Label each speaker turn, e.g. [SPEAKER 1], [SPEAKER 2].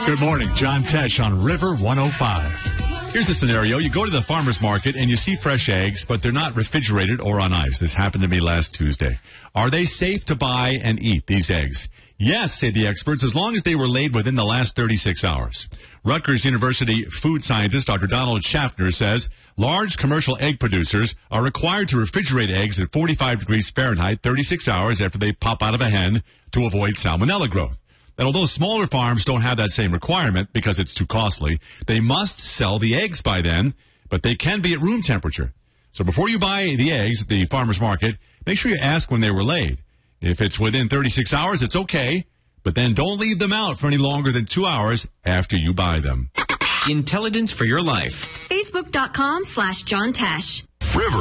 [SPEAKER 1] Good morning. John Tesh on River 105. Here's the scenario. You go to the farmer's market and you see fresh eggs, but they're not refrigerated or on ice. This happened to me last Tuesday. Are they safe to buy and eat, these eggs? Yes, say the experts, as long as they were laid within the last 36 hours. Rutgers University food scientist Dr. Donald Schaffner says large commercial egg producers are required to refrigerate eggs at 45 degrees Fahrenheit 36 hours after they pop out of a hen to avoid salmonella growth. And although smaller farms don't have that same requirement because it's too costly, they must sell the eggs by then, but they can be at room temperature. So before you buy the eggs at the farmer's market, make sure you ask when they were laid. If it's within 36 hours, it's okay, but then don't leave them out for any longer than 2 hours after you buy them.
[SPEAKER 2] Intelligence for your life.
[SPEAKER 3] Facebook.com/John Tesh.
[SPEAKER 4] River